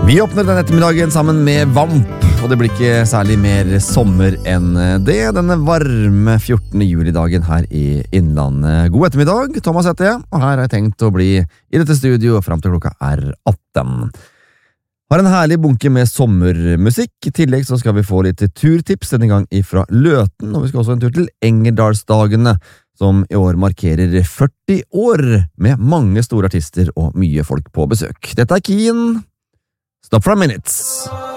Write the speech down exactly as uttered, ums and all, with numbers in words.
Vi åpner den ettermiddagen sammen med Vamp, og det blir ikke særlig mer sommer enn det denne varme fjortende juli-dagen her i Innlandet. God ettermiddag, Thomas heter jeg, og her har jeg tenkt å bli i dette studio frem til klokka er atten. Har en herlig bunke med sommermusikk. I tillegg så skal vi få litt turtips denne gang ifra Løten, og vi skal også en tur til Engerdalsdagene, som i år markerer førti år med mange store artister og mye folk på besøk. Dette er Keen. Stop for a minute.